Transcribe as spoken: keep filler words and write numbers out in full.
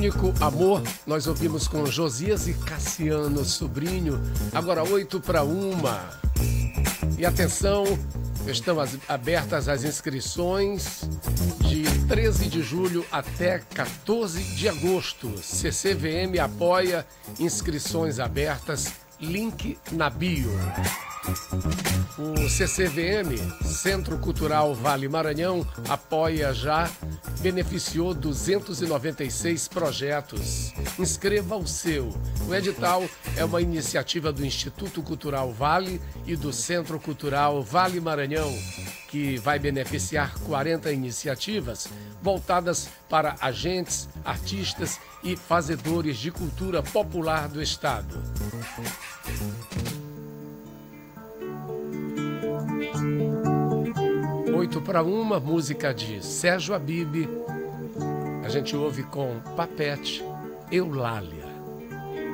Único Amor, nós ouvimos com Josias e Cassiano Sobrinho, agora oito para uma. E atenção, estão as, abertas as inscrições de treze de julho até quatorze de agosto. C C V M apoia, inscrições abertas, link na bio. O C C V M, Centro Cultural Vale Maranhão, apoia já, beneficiou duzentos e noventa e seis projetos. Inscreva o seu. O edital é uma iniciativa do Instituto Cultural Vale e do Centro Cultural Vale Maranhão, que vai beneficiar quarenta iniciativas voltadas para agentes, artistas e fazedores de cultura popular do Estado. Oito para uma, música de Sérgio Habibe. A gente ouve com Papete, Eulália.